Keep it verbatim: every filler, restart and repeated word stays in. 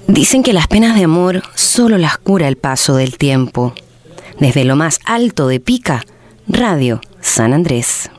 Dicen que las penas de amor solo las cura el paso del tiempo. Desde lo más alto de Pica, Radio San Andrés.